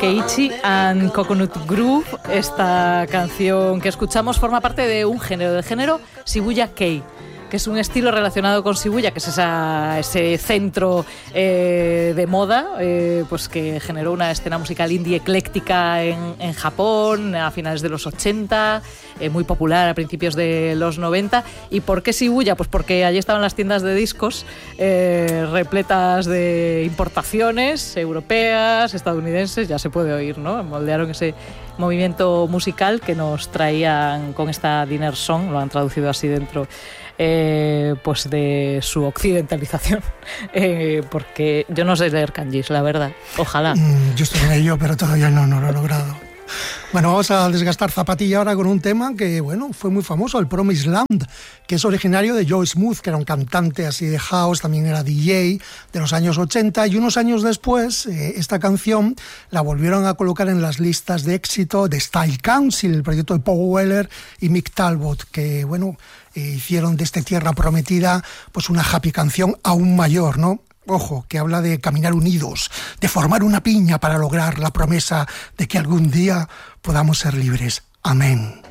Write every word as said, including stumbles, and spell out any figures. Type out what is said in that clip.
Keiichi and Coconut Groove. Esta canción que escuchamos forma parte de un género, del género Shibuya Kei, que es un estilo relacionado con Shibuya, que es esa, ese centro eh, de moda, eh, pues que generó una escena musical indie ecléctica en, en Japón a finales de los ochenta, eh, muy popular a principios de los noventa. ¿Y por qué Shibuya? Pues porque allí estaban las tiendas de discos eh, repletas de importaciones europeas, estadounidenses, ya se puede oír, ¿no? Moldearon ese movimiento musical que nos traían con esta Dinner Song, lo han traducido así dentro Eh, pues de su occidentalización, eh, porque yo no sé leer kanjis, la verdad, ojalá. Mm, yo estoy en ello, pero todavía no, no lo he logrado. Bueno, vamos a desgastar zapatilla ahora con un tema que, bueno, fue muy famoso, el Promised Land, que es originario de Joe Smooth, que era un cantante así de house, también era D J de los años ochenta, y unos años después eh, esta canción la volvieron a colocar en las listas de éxito de Style Council, el proyecto de Paul Weller y Mick Talbot, que, bueno, eh, hicieron de esta Tierra Prometida pues una happy canción aún mayor, ¿no? Ojo, que habla de caminar unidos, de formar una piña para lograr la promesa de que algún día podamos ser libres. Amén.